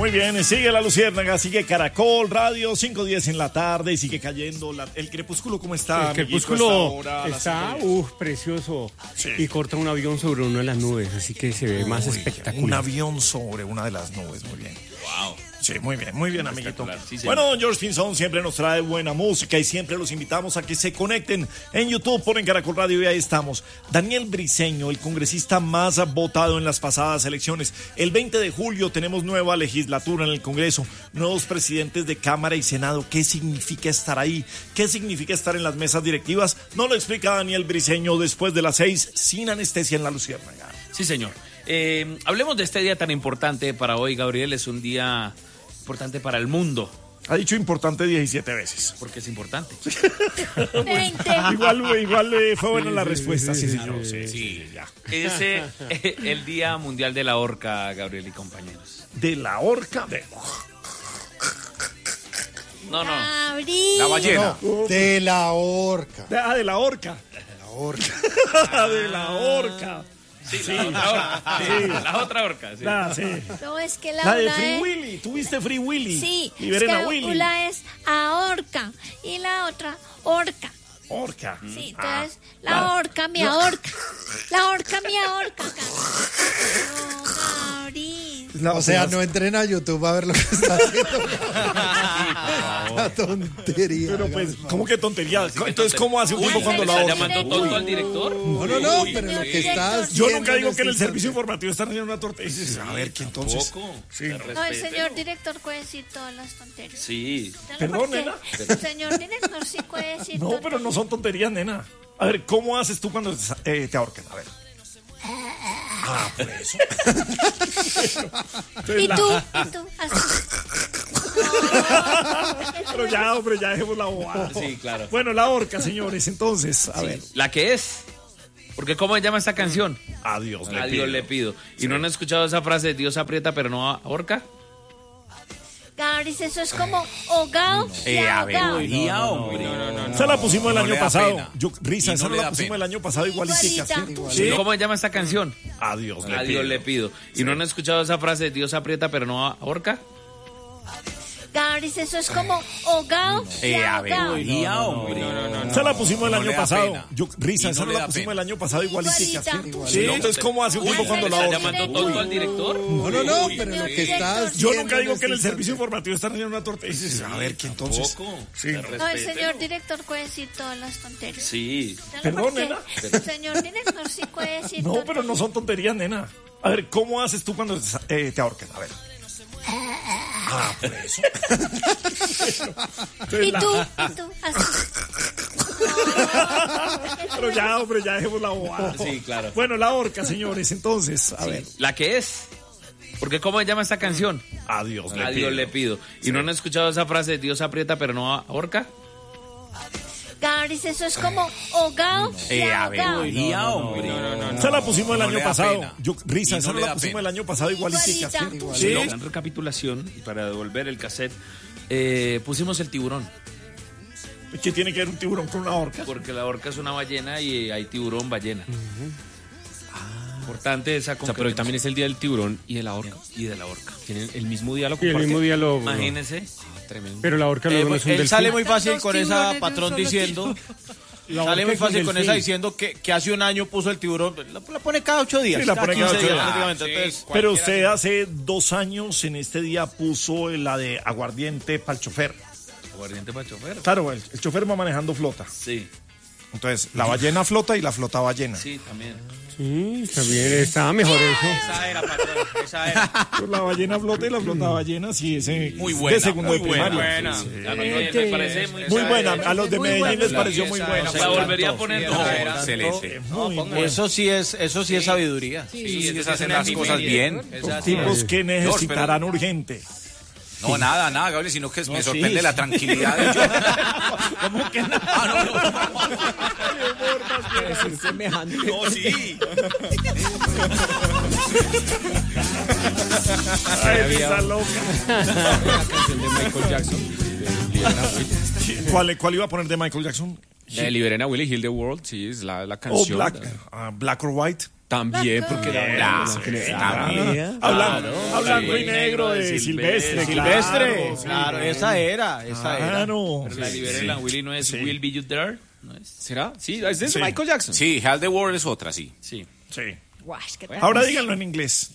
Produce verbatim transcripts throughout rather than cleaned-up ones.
Muy bien, sigue la Luciérnaga, sigue Caracol Radio, cinco diez en la tarde y sigue cayendo la, el crepúsculo. ¿Cómo está? El crepúsculo está, uff, precioso. Sí. Y corta un avión sobre una de las nubes, así que se ve más espectacular. Un avión sobre una de las nubes, muy bien. Wow. Sí, muy bien, muy bien, amiguito. Sí, bueno, don George Pinzón siempre nos trae buena música y siempre los invitamos a que se conecten en YouTube, ponen Caracol Radio y ahí estamos. Daniel Briceño, el congresista más votado en las pasadas elecciones. El veinte de julio tenemos nueva legislatura en el Congreso, nuevos presidentes de Cámara y Senado. ¿Qué significa estar ahí? ¿Qué significa estar en las mesas directivas? No lo explica Daniel Briceño después de las seis, sin anestesia en la Luciérnaga. Sí, señor. Eh, hablemos de este día tan importante para hoy, Gabriel. Es un día importante para el mundo. Ha dicho importante diecisiete veces. Porque es importante. veinte. Igual, igual eh, fue buena la respuesta, sí, señor. Sí, sí, sí, ya. Es eh, el Día Mundial de la Orca, Gabriel y compañeros. De la orca. De... No, no. Gabriel. La ballena. No, de la orca. De, ah, de la orca. De la orca. de la orca. Sí, sí, la otra orca. Sí, la otra orca. Sí. La, sí. No, es que la, La de una Free es... Willy. ¿Tuviste Free Willy? Sí, Liberen es a que Willy. una es ahorca y la otra orca. Orca. Sí, Ah, entonces la orca me ahorca. La orca me ahorca. No, Gabriel. la- O sea, no entren a YouTube a ver lo que está haciendo. La tontería. Pero pues, Gabriel. ¿cómo que tontería? Sí, que Entonces, ¿cómo hace un Uy, tipo cuando ¿le la está orca? llamando tonto al director? No, no, no, Uy, pero lo sí. que estás Yo haciendo nunca digo que en el este servicio instante. informativo están haciendo una tortilla. A ver, ¿qué entonces? Poco. Sí. No, el señor director puede decir todas las tonterías. Sí. No, Perdón, porque nena. El señor director sí puede decir No, pero no son tonterías, nena. A ver, ¿cómo haces tú cuando eh, te ahorcan? A ver. Ah, por eso. Entonces, ¿Y la- tú? ¿Y tú? Así. Pero ya, hombre, ya dejemos la bobada. Sí, claro. Bueno, la orca, señores, entonces, a ver. La que es. Porque ¿cómo se llama esta canción? Adiós, A Dios le pido. ¿Y no han escuchado esa frase de Dios aprieta pero no ahorca? Gabriel, eso es como hogao y Eh, a ver, ahogao. María, hombre. Esa la pusimos el No año le da pasado. pena. Yo, risa, Y esa no no le la da pusimos pena. el año pasado igualitica. Igualita. ¿sí? ¿Cómo se llama esta canción? Adiós, le A pido. Dios le pido. ¿Y no han escuchado esa frase de Dios aprieta pero no ahorca? Gabriel, eso es como hogao y Eh, a ver, ahogao. María, hombre. Esa la pusimos el No año le da pasado. pena. Yo, risa, Y esa no no le la da pusimos pena. el año pasado igualitica. Igualita. ¿sí? Sí, entonces, ¿cómo hace un tipo cuando la ¿Está orca? llamando tonto al director? No, no, no, pero lo que estás Yo haciendo nunca digo que en el este servicio instante. informativo están haciendo una tortilla. A ver, ¿qué entonces? Poco. Sí. No, el señor director puede decir todas las tonterías. Sí. No, Perdón, porque nena. El señor director sí puede decir No, pero tonterías. no son tonterías, nena. A ver, ¿cómo haces tú cuando eh, te ahorcan? A ver. Ah, por eso. Entonces, ¿Y la- tú? ¿Y tú? Así. Pero ya, hombre, ya dejemos la bobada. Sí, claro. Bueno, la orca, señores, entonces, a ver. La que es. Porque ¿cómo se llama esta canción? Adiós, A Dios le pido. ¿Y no han escuchado esa frase de Dios aprieta pero no ahorca? Gabriel, eso es como hogao y Eh, a ver, ahogao. María, hombre. Esa la pusimos el No año le da pasado. pena. Yo, risa, Y esa no no le la da pusimos pena. el año pasado igualitica. Igualita. ¿sí? En recapitulación, y para devolver el cassette, eh, pusimos el tiburón. ¿Qué tiene que ver un tiburón con una orca? Porque la orca es una ballena y hay tiburón ballena. Importante esa O sea, pero hoy concreción. también es el día del tiburón y de la orca. Y de la orca. Tienen el mismo día, lo Y el comparten. mismo día lo... Imagínense. Tremendo. Pero la orca Eh, luego no es un él delfín. sale muy fácil con Dos esa tiburones de patrón un solo diciendo. La Sale orca muy es un fácil con delfín. esa diciendo que, que hace un año puso el tiburón. La, la pone cada ocho días. Sí, la pone cada quince ocho días, días. prácticamente. Ah, sí. Entonces, Pero cualquiera usted que- hace dos años en este día puso la de aguardiente para el chofer. Aguardiente para chofer. Claro, el, el chofer va manejando flota. Sí, Entonces, la ballena flota y la flota ballena. sí, también. Sí, está bien, está mejor eso. Esa era, patrón. Esa era. Pues la ballena flota y la flota ballena, sí, ese Muy buena, de segundo muy de primaria. buena. Sí, sí. Ya no, me parece muy, Muy Esa buena, era. a los de Muy Medellín buena. les pareció muy Esa buena. era. Se la volvería a poner. Sí, No, esa era. Excelente. Muy póngala. buena. Eso sí es, eso sí es sabiduría. Sí, es esa hacer es una las cosas efeméride. bien. Los tipos que necesitarán urgente. No, nada, nada, Gabriel, sino que me sorprende la tranquilidad de yo. ¿Cómo que no? Ah, no, no. Es semejante. No, sí. Ay, risa loca. La canción de Michael Jackson. de Liberen a Willie. ¿Cuál, ¿Cuál iba a poner de Michael Jackson? Eh, Liberen a Willie, Heal the World, sí, es la, la O canción. Black, ah, Black or White. También, porque la verdad. También. Hablan- Claro, hablando sí. y negro de Silvestre. Silvestre, claro, claro, esa era, esa era. Claro. Pero la Liberela Willy no es Sí. Will Be You There, ¿no es? ¿Será? Sí, es de Sí. Michael Jackson. Sí, Hell the World es otra, sí. Sí. Sí. Guash, ¿qué tal? Ahora díganlo en inglés.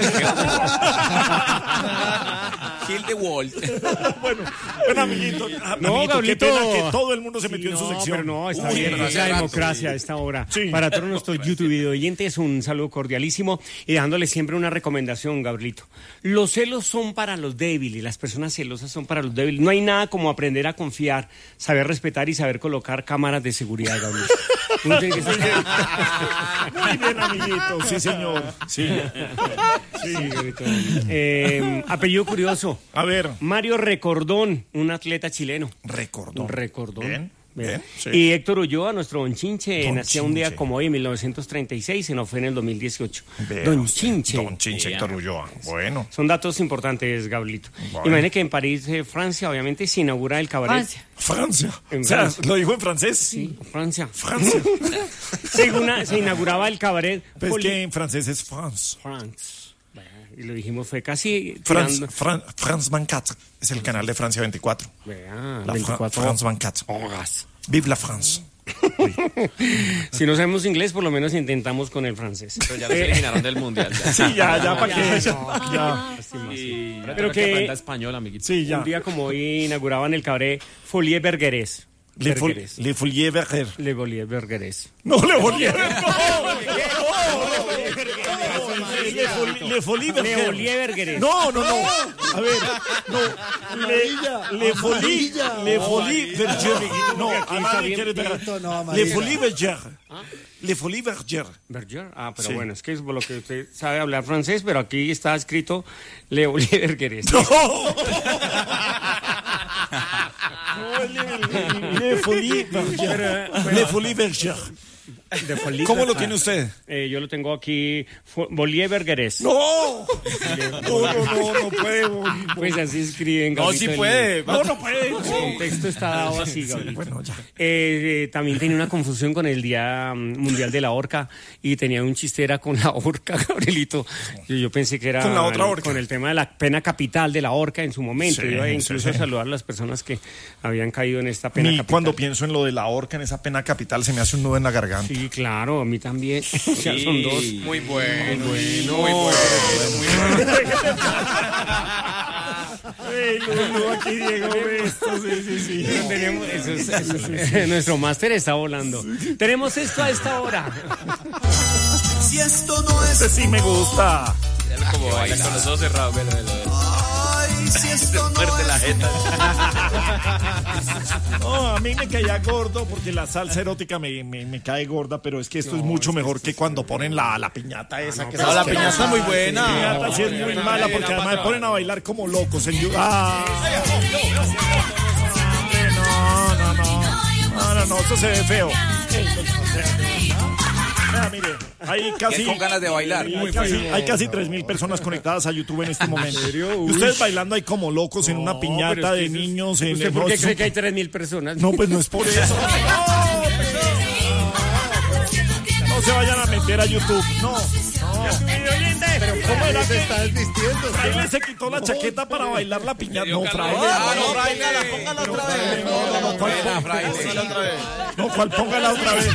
Kill the World. bueno, bueno, amiguito, No, amiguito, qué Gablito. pena que todo el mundo se Sí, metió en su no, sección. pero no, está Uy, bien, pero es la hace rato, democracia sí. a esta hora. Sí. Para todos nuestros YouTube video oyentes, un saludo cordialísimo y dejándole siempre una recomendación, Gabrielito. Los celos son para los débiles, las personas celosas son para los débiles. No hay nada como aprender a confiar, saber respetar y saber colocar cámaras de seguridad, Gabrielito. Uno tiene que ser- Muy bien, amiguito. Sí, señor. Sí. Sí, Gabrielito. Eh, apellido curioso. A ver, Mario Recordón, un atleta chileno. recordó. Recordón. Bien, bien, sí. Y Héctor Ulloa, nuestro Don Chinche, Don nacía un día Chinche. como hoy, en mil novecientos treinta y seis, y no fue en el dos mil dieciocho. Vea Don usted, Chinche. Don Chinche, Héctor Ulloa. Bueno. Son datos importantes, Gablito. Bueno. Imagine que en París, eh, Francia, obviamente, se inaugura el cabaret. Francia. Francia. En O sea, Francia. ¿lo dijo en francés? Sí, Francia. Francia. Se, inaugura- se inauguraba el cabaret. Pues Poli- que en francés es France. France. Y lo dijimos, fue casi France, tirando- Fran- France veinticuatro. Es el canal de Francia veinticuatro. Vea, La Fra- veinticuatro France veinticuatro. horas. Vive la France. Si no sabemos inglés, por lo menos intentamos con el francés. Pero ya los eliminaron del mundial. Ya. Sí, ya, ya, para que. Ya, Ya, ya. Y- Pero Pero que que- aprenda español, amiguito. Sí, ya. Un día como hoy inauguraban el cabaret Folie Bergerés. Le, fol, Bergerés. le Folie Berger. Le Folie Bergerés. No, le Folie Berger. Le Folie- Le Folie Le Berger. Folie Bergerés. No, no, no. A ver, no. Le, le Folie, le Folie Berger. No, además bien. quieres ver- Esto no, Le amarilla. Folie Berger. Le Folie Berger. Berger. Ah, pero Sí. bueno, es que es por lo que usted sabe hablar francés, pero aquí está escrito Le Folie Bergerés. No. No, le, le Folie Berger. Le Folie Berger. De Folie ¿Cómo lo Berger. tiene usted? Eh, yo lo tengo aquí, Fo- Folie Bergerés. No. No, no, no, no puede. Pues así escriben. No, Gabrielito, sí el- puede. No, no puede. El texto está dado así, Gabrielito. Bueno, ya. Eh, eh, también tenía una confusión con el Día mm, Mundial de la Orca y tenía un chiste era con la orca, Gabrielito. Yo, yo pensé que era Con la otra el- orca. con el tema de la pena capital de la orca en su momento. Sí, Iba sí, incluso sí. a saludar a las personas que habían caído en esta pena Ni capital. cuando pienso en lo de la horca, en esa pena capital, se me hace un nudo en la garganta. Sí, claro, a mí también. Ya son dos. Muy bueno. Muy Muy bueno. Ey, Lulu, aquí Diego ve esto, sí, sí, sí. Tenemos, eso es- eso es- nuestro máster está volando. Tenemos esto a esta hora. Si esto no es Este sí me gusta. Míralo como baila con los ojos cerrados. Velo, velo, velo. ay, si esto no Muerde la es jeta. No, a mí me caía gordo porque la salsa erótica me, me, me cae gorda, pero es que esto es mucho mejor que cuando ponen la, la piñata esa. que No, la que- piñata es muy La buena. piñata sí es muy mala porque además me ponen a bailar como locos en YouTube. Ah, hombre, no, no, no. No, no, no, eso se ve feo. Vea, mire, hay casi, Con ganas de bailar. hay casi, hay casi tres mil personas conectadas a YouTube en este momento. Y ustedes bailando ahí como locos en una No, piñata pero es que de eso es- niños. En ¿Usted por no, qué eso- cree que hay tres mil personas? No, pues no es por eso. No se vayan a meter a YouTube. No, no. Pero ¿cómo era Se que está desvistiendo. Fraile se quitó la chaqueta para bailar la piñata? No, Fraile. Ah, no, no, Fraile, póngala otra vez. no, no, no, ¿cuál, Buena, Fraile. Póngala otra vez. no, ¿cuál póngala otra vez?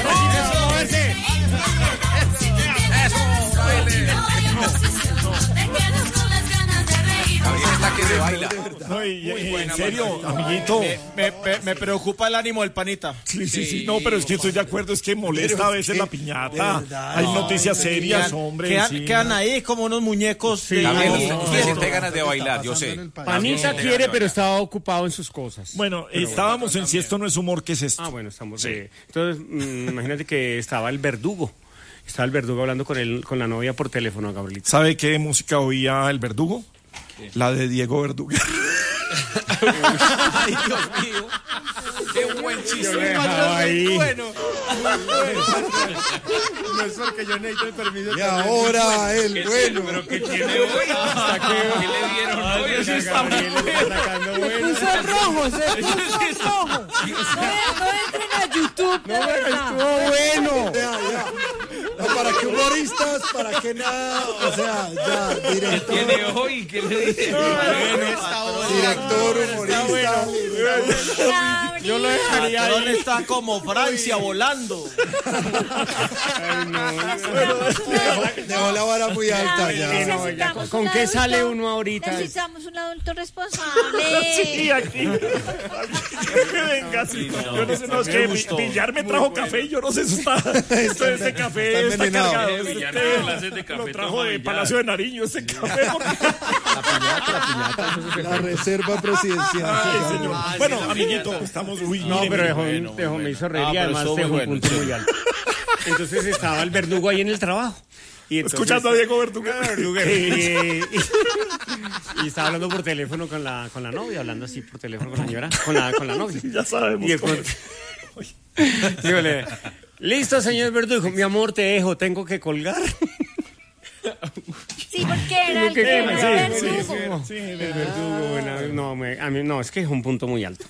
Gabriel está que se baila. No, y, y- en serio, amiguito. Me, me- me preocupa el ánimo del panita. Sí, sí, sí, no, pero es que estoy de acuerdo, es que molesta a veces la piñata. verdad. Hay noticias serias, hombre. Quedan, sí. quedan ahí como unos muñecos. de- Gabriel, ahí, usted quietos. siente ganas de bailar, yo sé. Panita quiere, pero estaba ocupado en sus cosas. Bueno, estábamos en Si esto no es humor, ¿qué es esto? Ah, bueno, estamos. eh, entonces, mm, imagínate que estaba el verdugo. Estaba el verdugo hablando con él, con la novia por teléfono, Gabrielito. ¿Sabe qué música oía el verdugo? La de Diego Verdugo. Ay, Dios mío. Qué buen chiste. Yo le dejaba ahí. Bueno. No es porque yo necesito el permiso. Y ahora el bueno. ¿Qué tiene hoy? ¿Qué le dieron hoy? Eso está muy bueno. Puso rojo, se puso rojo. No, no entren a YouTube, de verdad. Estuvo bueno. Ya, ya. No, para Humoristas, ¿para qué nada? O sea, ya, director. ¿Qué tiene hoy? ¿Qué le dice? Director, humorista. Yo lo dejaría ahí. ¿Dónde está como Francia volando? Dejó la vara muy alta ya. Sí, no, ya, ¿con- ¿con qué sale uno ahorita? Necesitamos un adulto responsable. Sí, aquí. Que venga, sí. Yo no sé, no, es que Vi- Villar me trajo café y yo no sé, eso está. Esto, este café está está envenenado. cargado. Eh, Este, Villar da clases de café, lo trajo toma de Villar. Palacio de Nariño, ese café. Porque... La reserva presidencial. Ay, señor. Bueno, amiguito, estamos. Uy, No, mire, pero dejó, bueno, dejó- bueno. me hizo reír Ah, y pero además estuvo dejó muy un bueno, punto sí. muy alto. Entonces estaba el verdugo ahí en el trabajo. Y entonces- escuchando a Diego Verdugo. y, y- y estaba hablando por teléfono con la, con la novia, hablando así por teléfono con la señora, con la, con la novia. Ya sabemos Y de pronto- dígole, listo, señor Verdugo, mi amor, te dejo, tengo que colgar. Sí, porque era el Tengo que que colgar. era el Sí, sí, verdugo. sí, el verdugo, bueno, no, me- a mí no, es que es un punto muy alto.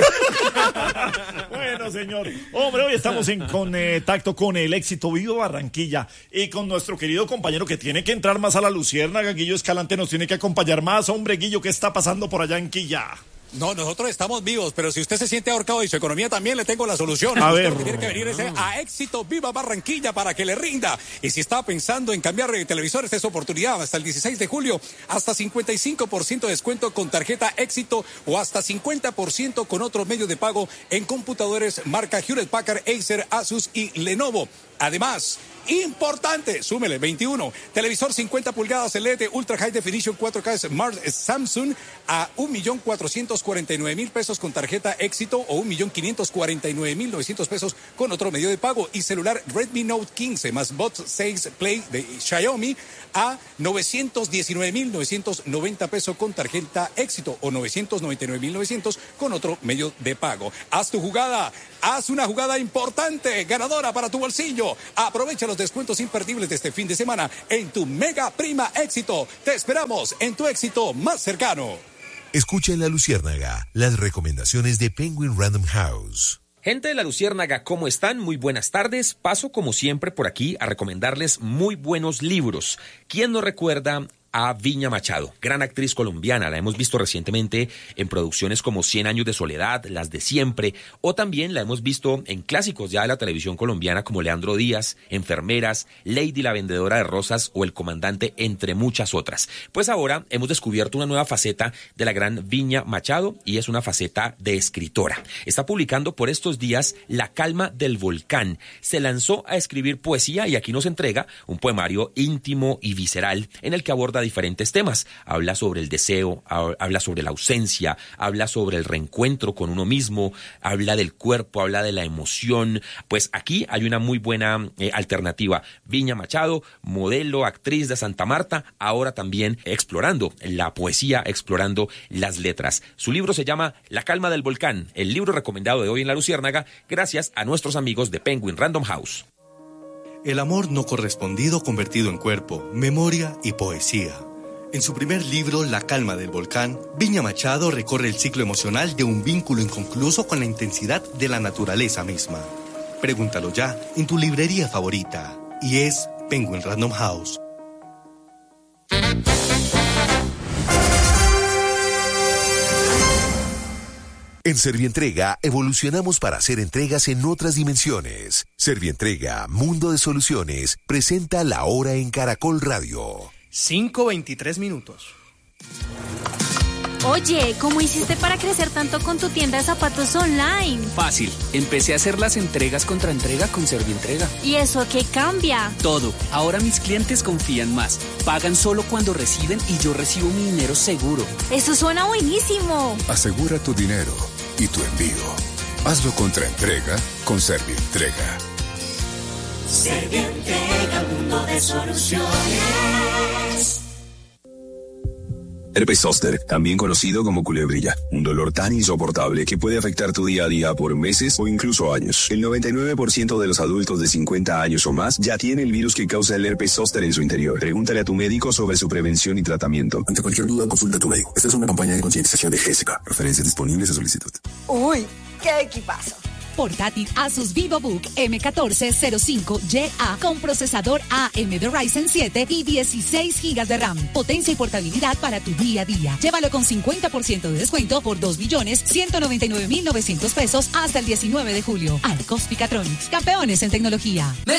Bueno, señor. Hombre, hoy estamos en contacto con el éxito Viva Barranquilla y con nuestro querido compañero que tiene que entrar más a la luciérnaga, Guillo Escalante, nos tiene que acompañar más. Hombre, Guillo, ¿qué está pasando por allá en Quilla? No, nosotros estamos vivos, pero si usted se siente ahorcado y su economía también, le tengo la solución. A Usted ver. lo que tiene que venir es a Éxito Viva Barranquilla para que le rinda. Y si está pensando en cambiar de televisor, esta es su oportunidad. Hasta el dieciséis de julio, hasta cincuenta y cinco por ciento de descuento con tarjeta Éxito o hasta cincuenta por ciento con otros medios de pago en computadores marca Hewlett Packard, Acer, Asus y Lenovo. Además, importante, súmele, veintiuno, televisor cincuenta pulgadas L E D Ultra High Definition cuatro K Smart Samsung a un millón cuatrocientos cuarenta y nueve mil pesos con tarjeta Éxito o un millón quinientos cuarenta y nueve mil novecientos pesos con otro medio de pago. Y celular Redmi Note quince más Bot seis Play de Xiaomi a novecientos diecinueve mil novecientos noventa pesos con tarjeta Éxito o novecientos noventa y nueve mil novecientos con otro medio de pago. Haz tu jugada, haz una jugada importante, ganadora para tu bolsillo. Aprovecha los descuentos imperdibles de este fin de semana en tu Mega Prima Éxito. Te esperamos en tu Éxito más cercano. Escucha en La Luciérnaga las recomendaciones de Penguin Random House. Gente de La Luciérnaga, ¿cómo están? Muy buenas tardes. Paso como siempre por aquí a recomendarles muy buenos libros. ¿Quién no recuerda a Viña Machado, gran actriz colombiana? La hemos visto recientemente en producciones como Cien años de soledad, Las de siempre, o también la hemos visto en clásicos ya de la televisión colombiana como Leandro Díaz, Enfermeras, Lady la vendedora de rosas o El comandante, entre muchas otras. Pues ahora hemos descubierto una nueva faceta de la gran Viña Machado y es una faceta de escritora. Está publicando por estos días La calma del volcán. Se lanzó a escribir poesía y aquí nos entrega un poemario íntimo y visceral en el que aborda diferentes temas. Habla sobre el deseo, habla sobre la ausencia, habla sobre el reencuentro con uno mismo, habla del cuerpo, habla de la emoción. Pues aquí hay una muy buena eh, alternativa. Viña Machado, modelo, actriz de Santa Marta, ahora también explorando la poesía, explorando las letras. Su libro se llama La calma del volcán, el libro recomendado de hoy en La Luciérnaga, gracias a nuestros amigos de Penguin Random House. El amor no correspondido convertido en cuerpo, memoria y poesía. En su primer libro, La calma del volcán, Viña Machado recorre el ciclo emocional de un vínculo inconcluso con la intensidad de la naturaleza misma. Pregúntalo ya en tu librería favorita. Y es Penguin Random House. En Servientrega evolucionamos para hacer entregas en otras dimensiones. Servientrega, Mundo de Soluciones, presenta La Hora en Caracol Radio. cinco veintitrés minutos. Oye, ¿cómo hiciste para crecer tanto con tu tienda de zapatos online? Fácil, empecé a hacer las entregas contra entrega con Servientrega. ¿Y eso qué cambia? Todo, ahora mis clientes confían más, pagan solo cuando reciben y yo recibo mi dinero seguro. Eso suena buenísimo. Asegura tu dinero y tu envío. Hazlo contra entrega con Servientrega. Servientrega, mundo de soluciones. Herpes zóster, también conocido como culebrilla, un dolor tan insoportable que puede afectar tu día a día por meses o incluso años. El noventa y nueve por ciento de los adultos de cincuenta años o más ya tiene el virus que causa el herpes zóster en su interior. Pregúntale a tu médico sobre su prevención y tratamiento. Ante cualquier duda, consulta a tu médico. Esta es una campaña de concientización de G S K. Referencias disponibles a solicitud. Uy, qué equipazo. portátil Asus VivoBook eme catorce cero cinco Y A con procesador A M D Ryzen siete y dieciséis gigas de RAM. Potencia y portabilidad para tu día a día. Llévalo con cincuenta por ciento de descuento por dos millones ciento noventa y nueve mil novecientos pesos hasta el diecinueve de julio. Arcos Picatronics, campeones en tecnología. Me